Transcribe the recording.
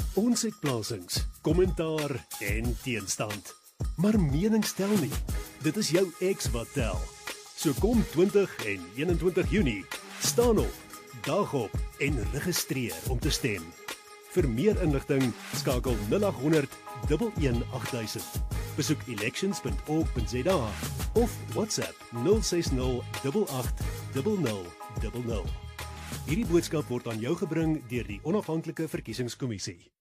Ons het plasings, kommentaar en teenstand. Maar menings tel nie. Dit is jou ex wat tel. So kom 20 en 21 Junie, staan op, daag op en registreer om te stem. Vir meer inligting skakel 0800 118 000. Besoek elections.org.za of WhatsApp 060 88 0000. Hierdie boodskap word aan jou gebring deur die Onafhanklike Verkiesingskommissie.